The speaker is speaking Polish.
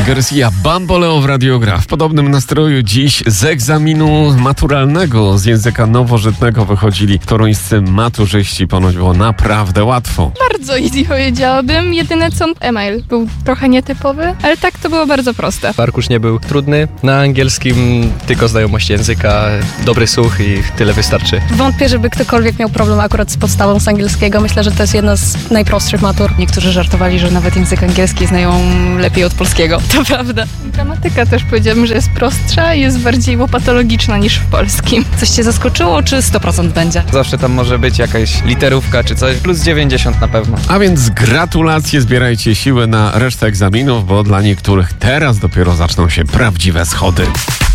Garcia, Bamboleo w Radio Gra. W podobnym nastroju dziś z egzaminu maturalnego z języka nowożytnego wychodzili toruńscy maturzyści. Ponoć było naprawdę łatwo. Bardzo easy powiedziałabym. Jedyne co e-mail był trochę nietypowy, ale tak to było bardzo proste. Arkusz nie był trudny. Na angielskim tylko znajomość języka, dobry słuch i tyle wystarczy. Wątpię, żeby ktokolwiek miał problem akurat z podstawą z angielskiego. Myślę, że to jest jedna z najprostszych matur. Niektórzy żartowali, że nawet język angielski znają lepiej od polskiego. To prawda. Gramatyka też powiedziałabym, że jest prostsza i jest bardziej łopatologiczna niż w polskim. Coś cię zaskoczyło, czy 100% będzie? Zawsze tam może być jakaś literówka czy coś, plus 90 na pewno. A więc gratulacje, zbierajcie siły na resztę egzaminów, bo dla niektórych teraz dopiero zaczną się prawdziwe schody.